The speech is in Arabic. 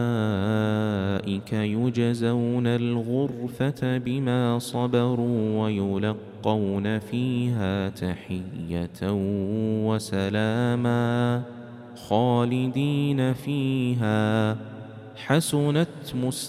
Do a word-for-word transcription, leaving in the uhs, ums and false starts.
أولئك يجزون الغرفة بما صبروا ويلقون فيها تحية وسلاما خالدين فيها حسنت مستقيما